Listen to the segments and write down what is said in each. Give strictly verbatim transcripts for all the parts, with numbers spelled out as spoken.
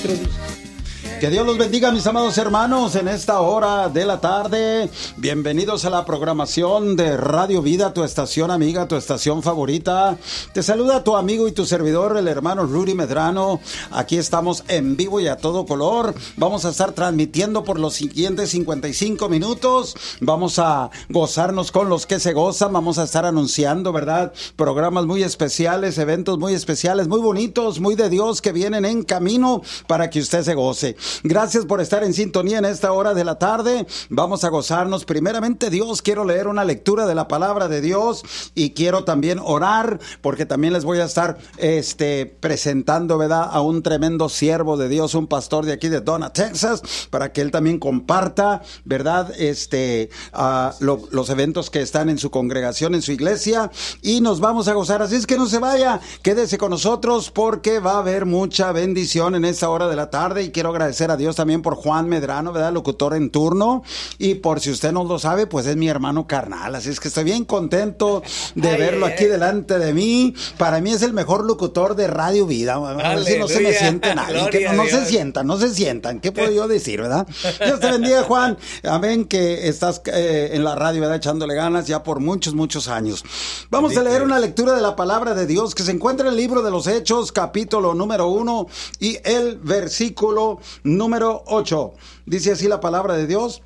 Que Dios los bendiga, mis amados hermanos, en esta hora de la tarde. Bienvenidos a la programación de Radio Vida, tu estación amiga, tu estación favorita. Te saluda tu amigo y tu servidor, el hermano Rudy Medrano. Aquí estamos en vivo y a todo color. Vamos a estar transmitiendo por los siguientes cincuenta y cinco minutos. Vamos a gozarnos con los que se gozan. Vamos a estar anunciando, ¿verdad? Programas muy especiales, eventos muy especiales, muy bonitos, muy de Dios, que vienen en camino para que usted se goce. Gracias por estar en sintonía en esta hora de la tarde. Vamos a gozarnos. Primeramente, Dios, quiero leer una lectura de la palabra de Dios y quiero también orar, porque también les voy a estar este, presentando, ¿verdad?, a un tremendo siervo de Dios, un pastor de aquí de Donna, Texas, para que él también comparta, ¿verdad?, este, uh, lo, los eventos que están en su congregación, en su iglesia, y nos vamos a gozar. Así es que no se vaya, quédese con nosotros, porque va a haber mucha bendición en esta hora de la tarde. Y quiero agradecer a Dios también por Juan Medrano, ¿verdad?, locutor en turno, y por si usted no lo sabe, pues es mi hermano carnal, así es que estoy bien contento de ay, verlo ay, aquí ay. delante de mí. Para mí es el mejor locutor de Radio Vida. A ver si no se me siente nadie, que no, no se sientan, no se sientan, ¿qué puedo yo decir, verdad? Dios te bendiga, Juan, amén, que estás eh, en la radio, ¿verdad?, echándole ganas ya por muchos, muchos años. Vamos a leer una lectura de la palabra de Dios que se encuentra en el libro de los Hechos, capítulo número uno y el versículo número ocho. Dice así la palabra de Dios: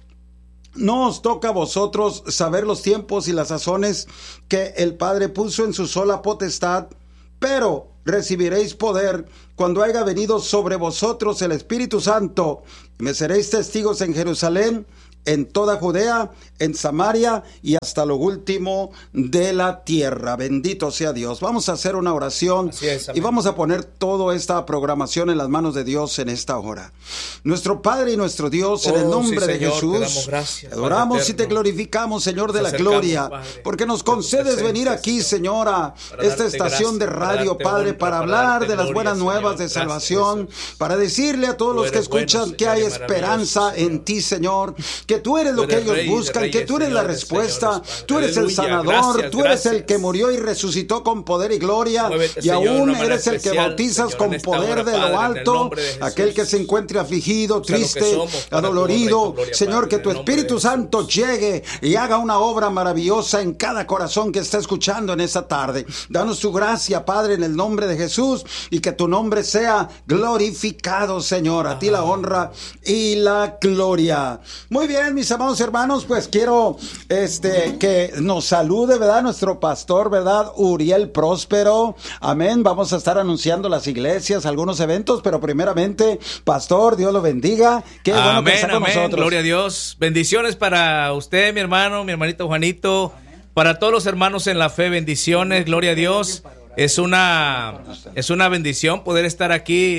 no os toca a vosotros saber los tiempos y las sazones que el Padre puso en su sola potestad, pero recibiréis poder cuando haya venido sobre vosotros el Espíritu Santo, y me seréis testigos en Jerusalén, en toda Judea, en Samaria y hasta lo último de la tierra. Bendito sea Dios. Vamos a hacer una oración es, y vamos a poner toda esta programación en las manos de Dios en esta hora. Nuestro Padre y nuestro Dios, oh, en el nombre sí, de Señor, Jesús, te damos gracias, te adoramos y te glorificamos, Señor de la gloria, Padre, porque nos concedes venir aquí, Señor, a esta estación gracias, de radio, Padre, honra, para hablar de las gloria, buenas nuevas Señor, de salvación, gracias, para decirle a todos los que escuchan bueno, que hay esperanza en ti, Señor, que tú eres lo que ellos rey, buscan, reyes, que tú eres señores, la respuesta, señores, tú eres aleluya, el sanador, gracias, tú eres gracias. el que murió y resucitó con poder y gloria, Muévete, y Señor, aún eres el que bautizas Señor, con poder hora, de lo Padre, alto, de aquel que se encuentre afligido, triste, o sea, somos, adolorido, gloria, Señor, Padre, que tu Espíritu Santo llegue y haga una obra maravillosa en cada corazón que está escuchando en esta tarde. Danos tu gracia, Padre, en el nombre de Jesús, y que tu nombre sea glorificado, Señor, a ti la honra y la gloria. Muy bien, mis amados hermanos, pues quiero este que nos salude, ¿verdad?, nuestro pastor, ¿verdad?, Uriel Próspero. Amén. Vamos a estar anunciando las iglesias, algunos eventos, pero primeramente, pastor, Dios lo bendiga. Qué amén, bueno que está con amén. nosotros. Gloria a Dios. Bendiciones para usted, mi hermano, mi hermanito Juanito, amén. Para todos los hermanos en la fe, bendiciones, gloria a Dios. Es una es una bendición poder estar aquí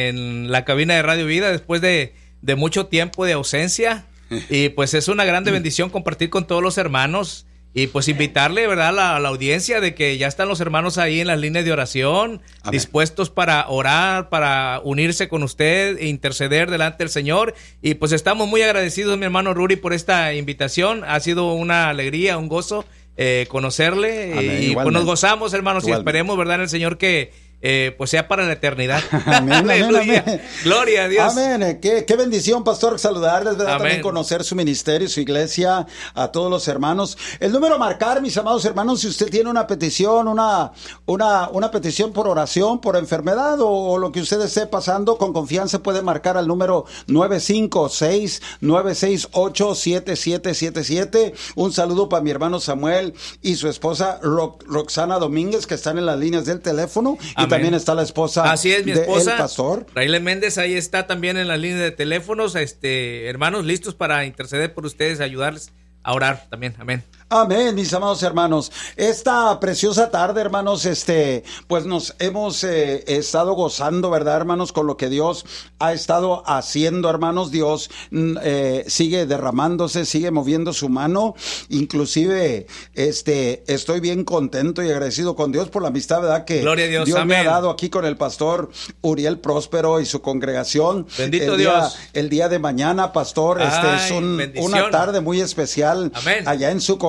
en la cabina de Radio Vida después de, de mucho tiempo de ausencia. Y pues es una grande bendición compartir con todos los hermanos y pues invitarle, ¿verdad?, a la, a la audiencia de que ya están los hermanos ahí en las líneas de oración, amén, dispuestos para orar, para unirse con usted e interceder delante del Señor. Y pues estamos muy agradecidos, mi hermano Ruri, por esta invitación. Ha sido una alegría, un gozo eh, conocerle, amén, y pues nos gozamos, hermanos, igualmente. Y esperemos, ¿verdad?, en el Señor que Eh, pues sea para la eternidad. Amén, amén, amén. Gloria a Dios. Amén. Qué, qué bendición, pastor, saludarles, ¿verdad? Amén. También conocer su ministerio, su iglesia, a todos los hermanos. El número a marcar, mis amados hermanos, si usted tiene una petición, una, una, una petición por oración, por enfermedad o, o lo que usted esté pasando, con confianza puede marcar al número nueve cinco seis, nueve seis ocho, siete siete siete siete. Un saludo para mi hermano Samuel y su esposa Ro- Roxana Domínguez, que están en las líneas del teléfono. Y también está la esposa. Así es, mi esposa, del pastor Raíla Méndez, ahí está también en la línea de teléfonos, este, hermanos, listos para interceder por ustedes, ayudarles a orar también, amén. Amén, mis amados hermanos. Esta preciosa tarde, hermanos, este, pues nos hemos eh, estado gozando, ¿verdad, hermanos? Con lo que Dios ha estado haciendo, hermanos. Dios eh, sigue derramándose, sigue moviendo su mano. Inclusive, este, estoy bien contento y agradecido con Dios por la amistad, ¿verdad? Que Gloria a Dios, Dios amén. me ha dado aquí con el pastor Uriel Próspero y su congregación. Bendito el Dios. Día, el día de mañana, pastor, este Ay, es un, bendición. una tarde muy especial, amén, allá en su congregación.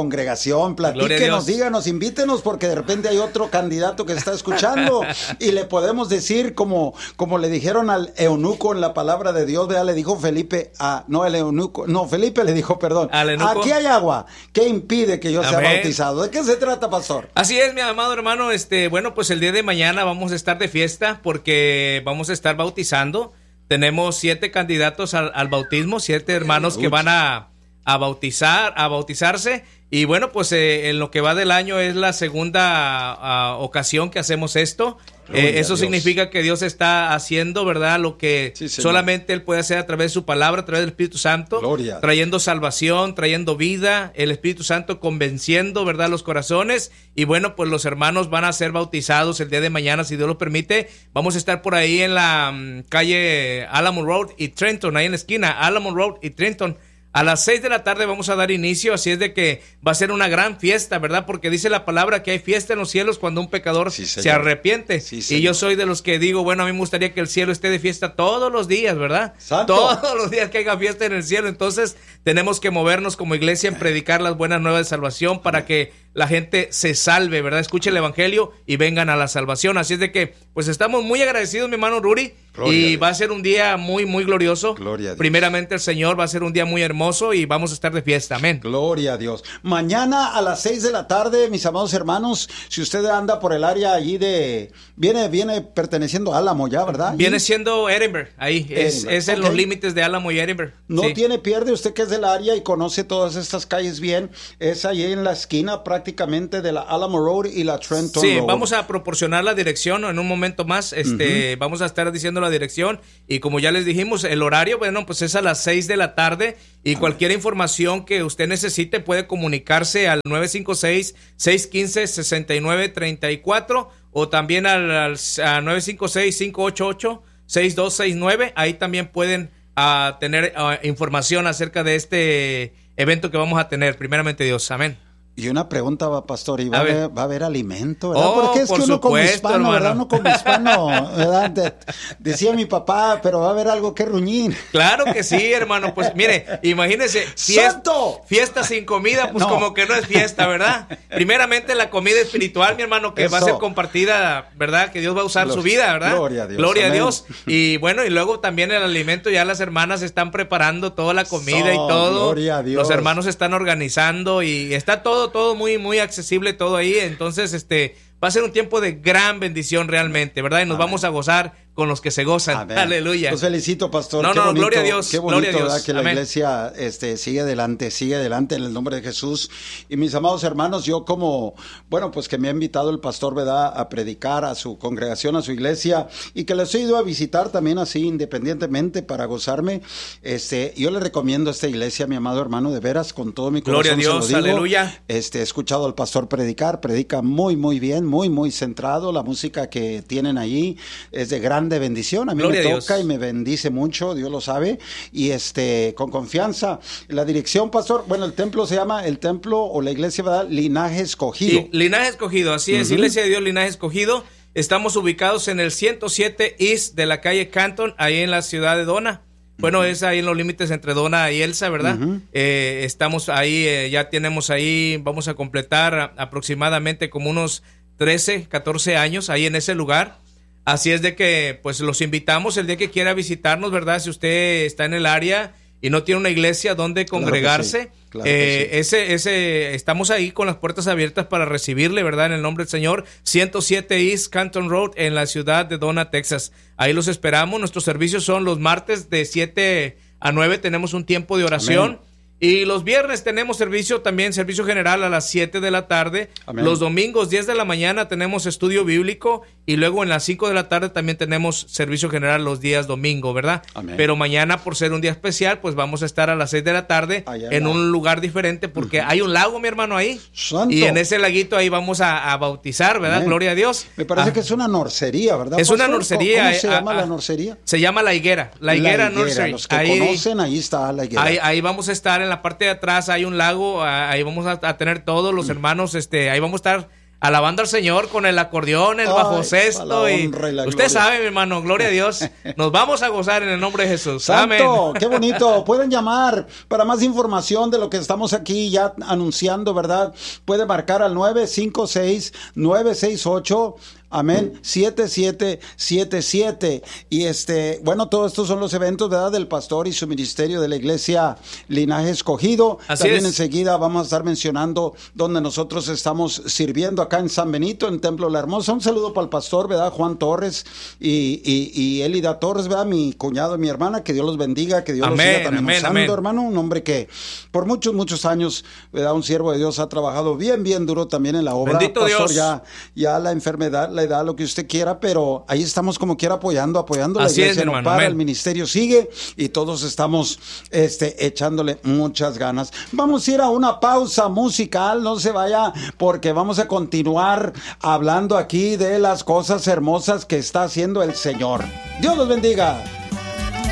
congregación, platíquenos, díganos, invítenos, porque de repente hay otro candidato que está escuchando y le podemos decir, como, como le dijeron al eunuco en la palabra de Dios, ¿verdad? Le dijo Felipe, a, no el eunuco, no, Felipe le dijo, perdón, aquí hay agua, ¿qué impide que yo sea Amén. bautizado? ¿De qué se trata, pastor? Así es, mi amado hermano, este, bueno, pues el día de mañana vamos a estar de fiesta porque vamos a estar bautizando. Tenemos siete candidatos al, al bautismo, siete hermanos que van a, a bautizar, a bautizarse. Y bueno, pues eh, en lo que va del año es la segunda uh, ocasión que hacemos esto. Eh, eso significa que Dios está haciendo, ¿verdad? Lo que sí, solamente Él puede hacer a través de su palabra, a través del Espíritu Santo. Gloria. Trayendo salvación, trayendo vida, el Espíritu Santo convenciendo, ¿verdad? Los corazones. Y bueno, pues los hermanos van a ser bautizados el día de mañana, si Dios lo permite. Vamos a estar por ahí en la um, calle Alamo Road y Trenton, ahí en la esquina, Alamo Road y Trenton. A las seis de la tarde vamos a dar inicio, así es de que va a ser una gran fiesta, ¿verdad? Porque dice la palabra que hay fiesta en los cielos cuando un pecador sí, se arrepiente. Sí, y yo soy de los que digo, bueno, a mí me gustaría que el cielo esté de fiesta todos los días, ¿verdad? Santo. Todos los días que haya fiesta en el cielo. Entonces tenemos que movernos como iglesia en predicar las buenas nuevas de salvación para que la gente se salve, ¿verdad? Escuche el evangelio y vengan a la salvación. Así es de que, pues estamos muy agradecidos, mi hermano Rudy. Y va a ser un día muy, muy glorioso. Gloria a Dios. Primeramente el Señor, va a ser un día muy hermoso y vamos a estar de fiesta. Amén. Gloria a Dios. Mañana a las seis de la tarde, mis amados hermanos, si usted anda por el área allí de... Viene, viene perteneciendo a Álamo ya, ¿verdad? Viene ¿Y? siendo Edinburgh, ahí. Edinburgh. Es, es en okay. los límites de Álamo y Edinburgh. No sí. tiene pierde, usted que es del área y conoce todas estas calles bien. Es allí en la esquina prácticamente de la Alamo Road y la Trenton sí, Road. Sí, vamos a proporcionar la dirección en un momento más. Este, uh-huh. Vamos a estar diciendo la dirección y como ya les dijimos, el horario, bueno, pues es a las seis de la tarde y Amén. Cualquier información que usted necesite puede comunicarse al nueve cinco seis, seis uno cinco, seis nueve tres cuatro o también al, al a nueve cinco seis, cinco ocho ocho, seis dos seis nueve. Ahí también pueden uh, tener uh, información acerca de este evento que vamos a tener, primeramente Dios. Amén. Y una pregunta, pastor, ¿y va a, a, haber, va a haber alimento, verdad? Oh, porque es por que uno supuesto, como hispano, hermano. ¿verdad? Uno como hispano, ¿verdad? De, decía mi papá, pero va a haber algo que ruñir. Claro que sí, hermano. Pues mire, imagínese, fiesta, fiesta sin comida, pues no. como que no es fiesta, ¿verdad? Primeramente la comida espiritual, mi hermano, que Eso. va a ser compartida, ¿verdad? Que Dios va a usar Los, su vida, ¿verdad? Gloria a Dios. Gloria Amén. a Dios. Y bueno, y luego también el alimento, ya las hermanas están preparando toda la comida so, y todo. Gloria a Dios. Los hermanos están organizando y está todo, todo muy, muy accesible todo ahí, entonces este va a ser un tiempo de gran bendición realmente, ¿verdad? Y nos Amén. vamos a gozar con los que se gozan. Amén. Aleluya. Los felicito, pastor. No, qué no, bonito, gloria a Dios. Qué bonito, gloria a Dios. ¿verdad? Que Amén. la iglesia este, sigue adelante, sigue adelante en el nombre de Jesús. Y mis amados hermanos, yo como, bueno, pues que me ha invitado el pastor, ¿verdad? A predicar a su congregación, a su iglesia, y que les he ido a visitar también así independientemente para gozarme. Este, yo le recomiendo esta iglesia, mi amado hermano, de veras, con todo mi corazón. Gloria a Dios, se lo digo. aleluya. Este, he escuchado al pastor predicar, predica muy, muy bien, muy, muy centrado. La música que tienen allí es de grande bendición. A mí Gloria me toca Dios. y me bendice mucho, Dios lo sabe, y este, con confianza. La dirección, pastor, bueno, el templo se llama, el templo o la iglesia, ¿verdad? Linaje Escogido. Y, Linaje Escogido, así es, uh-huh. Iglesia de Dios Linaje Escogido. Estamos ubicados en el ciento siete East de la calle Canton, ahí en la ciudad de Dona. Bueno, uh-huh. es ahí en los límites entre Dona y Elsa, ¿verdad? Uh-huh. Eh, estamos ahí, eh, ya tenemos ahí, vamos a completar a, aproximadamente como unos trece, catorce años ahí en ese lugar. Así es de que, pues, los invitamos el día que quiera visitarnos, ¿verdad? Si usted está en el área y no tiene una iglesia donde congregarse, claro que sí, claro eh, que sí. ese, ese, estamos ahí con las puertas abiertas para recibirle, ¿verdad? En el nombre del Señor. ciento siete East Canton Road en la ciudad de Dona, Texas. Ahí los esperamos. Nuestros servicios son los martes de siete a nueve. Tenemos un tiempo de oración. Amén. Y los viernes tenemos servicio también, servicio general a las siete de la tarde. Amén. Los domingos diez de la mañana tenemos estudio bíblico y luego en las cinco de la tarde también tenemos servicio general los días domingo, ¿verdad? Amén. Pero mañana, por ser un día especial, pues vamos a estar a las seis de la tarde Allá en la... un lugar diferente porque uh-huh. hay un lago, mi hermano, ahí. Santo. Y en ese laguito ahí vamos a, a bautizar, ¿verdad? Amén. Gloria a Dios. Me parece ah. que es una norcería, ¿verdad? Es una norcería. ¿Cómo se eh, llama ah, la norcería? Se llama La Higuera. La Higuera, la higuera Nursery. Los que ahí, conocen, ahí está La Higuera. Ahí, ahí vamos a estar en la parte de atrás, hay un lago, ahí vamos a, a tener todos los hermanos, este, ahí vamos a estar alabando al Señor con el acordeón, el Ay, bajo sexto. la Y honra y la usted gloria. sabe, mi hermano, gloria a Dios. Nos vamos a gozar en el nombre de Jesús. Santo, Amén. qué bonito. Pueden llamar para más información de lo que estamos aquí ya anunciando, ¿verdad? Puede marcar al nueve cinco seis, nueve seis ocho, amén, siete siete siete siete. Y este, bueno, todos estos son los eventos, ¿verdad? Del pastor y su ministerio de la iglesia Linaje Escogido. Así También es. enseguida vamos a estar mencionando donde nosotros estamos sirviendo acá en San Benito, en Templo La Hermosa. Un saludo para el pastor, ¿verdad? Juan Torres y, y, y Elida Torres, ¿verdad? Mi cuñado y mi hermana, que Dios los bendiga, que Dios los Amén, siga también amén, usando, amén. hermano. Un hombre que por muchos, muchos años, ¿verdad? Un siervo de Dios, ha trabajado bien, bien duro también en la obra. Bendito Pastor, Dios. ya, ya la enfermedad, la edad, lo que usted quiera, pero ahí estamos como quiera apoyando, apoyando. La Así es, iglesia no hermano, para, amén. el ministerio sigue y todos estamos este, echándole muchas ganas. Vamos a ir a una pausa musical, no se vaya, porque vamos a continuar hablando aquí de las cosas hermosas que está haciendo el Señor. Dios los bendiga.